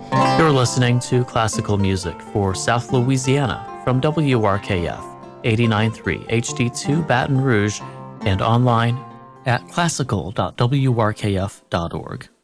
You're listening to classical music for South Louisiana from WRKF 89.3 HD2 Baton Rouge and online at classical.wrkf.org.